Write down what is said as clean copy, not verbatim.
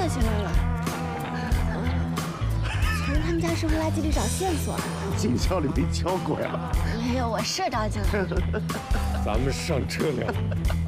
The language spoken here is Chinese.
起来了。从他们家收拾垃圾里找线索。 警校里没教过呀。 没有，我是着急了。 咱们上车聊。